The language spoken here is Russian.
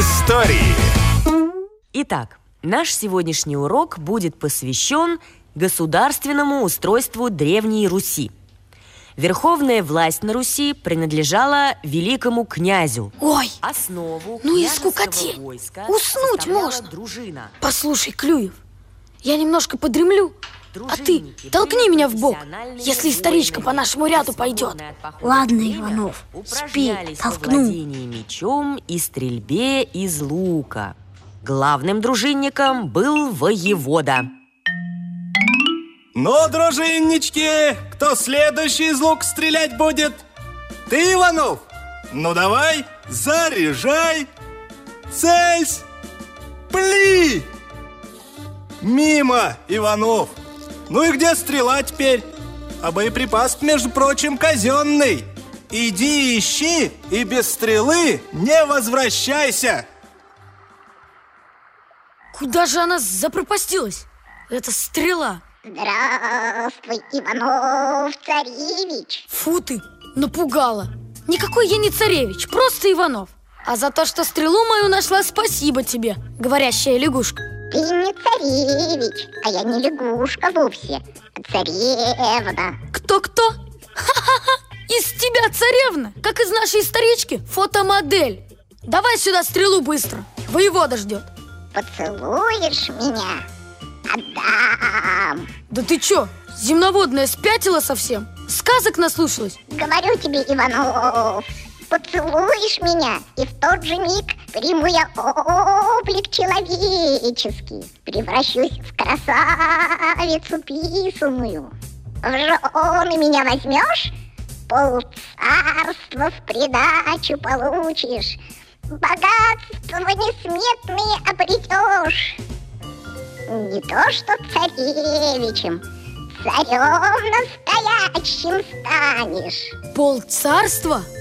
истории. Итак, наш сегодняшний урок будет посвящен государственному устройству Древней Руси. Верховная власть на Руси принадлежала великому князю. Ой, Основу ну и княжеского скукотень. войска Уснуть составляла можно. дружина. Послушай, Клюев, я немножко подремлю, а ты Дружинники толкни были меня в бок, профессиональными если историчка воинами. по нашему ряду В пойдет. свободное от похода Ладно, время Иванов, спи, упражнялись во толкну. владении мечом и стрельбе из лука. Главным дружинником был воевода. Ну, дружиннички, кто следующий из лука стрелять будет? Ты, Иванов? Ну, давай, заряжай. Цельсь. Пли! Мимо, Иванов. Ну и где стрела теперь? А боеприпас, между прочим, казенный. Иди ищи и без стрелы не возвращайся. Куда же она запропастилась? Эта стрела. Здравствуй, Иванов-царевич. Фу ты, напугала. Никакой я не царевич, просто Иванов. А за то, что стрелу мою нашла, спасибо тебе, говорящая лягушка. Ты не царевич, а я не лягушка вовсе, а царевна. Кто-кто? Ха-ха-ха! Из тебя царевна, как из нашей старички, фотомодель. Давай сюда стрелу быстро, воевода ждет. Поцелуешь меня? Отдам. Да ты чё, земноводная спятила совсем? Сказок наслушалась? Говорю тебе, Иванов, поцелуешь меня, и в тот же миг приму я облик человеческий, превращусь в красавицу писаную. В жены меня возьмешь, полцарства в придачу получишь, богатства несметные обретешь. Не то что царевичем, царем настоящим станешь. Полцарства?